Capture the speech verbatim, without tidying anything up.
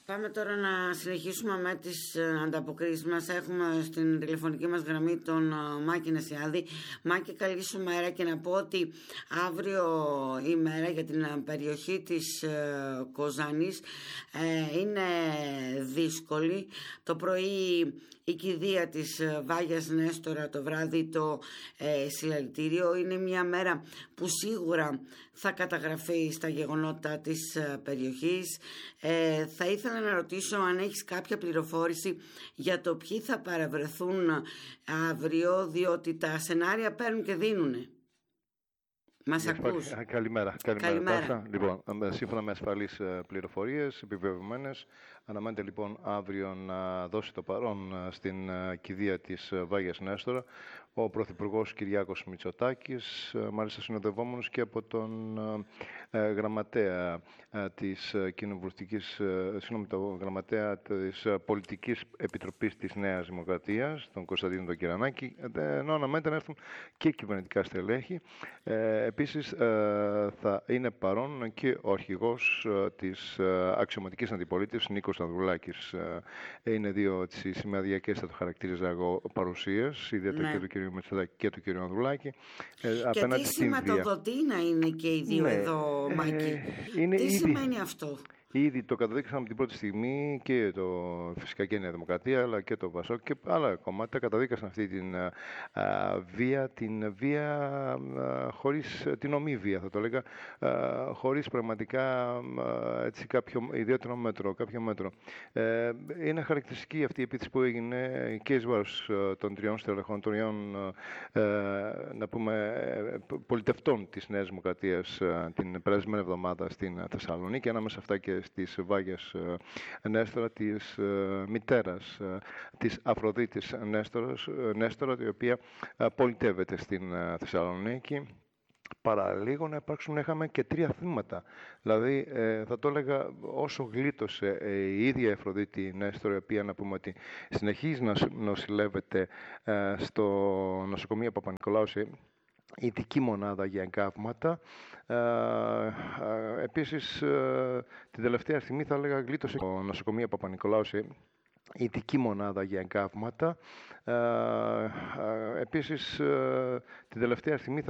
Πάμε τώρα να συνεχίσουμε με τις ανταποκρίσεις μας. Έχουμε στην τηλεφωνική μας γραμμή τον Μάκη Νεσιάδη. Μάκη, καλή σου μέρα, και να πω ότι αύριο η μέρα για την περιοχή της Κοζάνης είναι δύσκολη. Το πρωί η κηδεία της Βάγιας Νέστορα, το βράδυ το συλλαλητήριο. Είναι μια μέρα που σίγουρα θα καταγραφεί στα γεγονότα της περιοχής. Ε, θα ήθελα να ρωτήσω αν έχεις κάποια πληροφόρηση για το ποιοι θα παραβρεθούν αύριο, διότι τα σενάρια παίρνουν και δίνουνε. Μας ακούς? Καλημέρα. Καλημέρα. Λοιπόν, σύμφωνα με ασφαλείς πληροφορίες επιβεβαιωμένες, αναμένεται λοιπόν αύριο να δώσει το παρόν στην κηδεία της Βάγιας Νέστορα ο Πρωθυπουργός Κυριάκος Μητσοτάκης, μάλιστα συνοδευόμενος και από τον ε, γραμματέα ε, της κοινοβουλευτικής, ε, συγγνώμη, το γραμματέα της Πολιτικής Επιτροπής της Νέας Δημοκρατίας, τον Κωνσταντίνο τον Κυρανάκη, ενώ αναμένεται να έρθουν και κυβερνητικά στελέχη. Ε, επίσης, ε, θα είναι παρόν και ο αρχηγός ε, της ε, αξιωματικής αντιπολίτευσης, Νίκος Ανδρουλάκης. Ε, είναι δύο σημαδιακές, θα το χαρακτήριζα εγώ, παρουσίες, ιδιαίτερα ναι. και του κ. Μητσοτάκη και του κ. Ανδρουλάκη. Ε, και τι σηματοδοτεί να είναι και οι δύο ναι, εδώ, Μάκη. Ε, είναι τι ήδη... σημαίνει αυτό? Ήδη το καταδείξαμε από την πρώτη στιγμή και το, φυσικά και η Νέα Δημοκρατία, αλλά και το Πασόκ και άλλα κομμάτια καταδίκασαν αυτή την α, βία, την βία α, χωρίς, την ομή βία θα το έλεγα, α, χωρίς πραγματικά α, έτσι, κάποιο ιδιαίτερο μέτρο, κάποιο μέτρο. Ε, είναι χαρακτηριστική αυτή η επίθεση που έγινε και εις βάρος των τριών στελεχών, των τριών ε, να πούμε, πολιτευτών της Νέας Δημοκρατίας την περασμένη εβδομάδα στην Θεσσαλονίκη, ανάμεσα αυτά και της Βάγιας Νέστορα, της μητέρας της Αφροδίτης Νέστορας, Νέστορα, η οποία πολιτεύεται στην Θεσσαλονίκη. Παραλίγο να υπάρξουν, είχαμε και τρία θύματα. Δηλαδή, ε, θα το έλεγα, όσο γλίτωσε ε, η ίδια η Αφροδίτη Νέστορα, η οποία να πούμε ότι συνεχίζει να νοσηλεύεται ε, στο νοσοκομείο Παπα-Νικολάου, ειδική μονάδα για εγκάβματα. Ε, ε, επίσης, ε, την τελευταία στιγμή θα έλεγα γλίτωσε το νοσοκομείο Παπα-Νικολάου, ειδική μονάδα για εγκάβματα. Ε, ε, επίσης, ε, την τελευταία στιγμή θα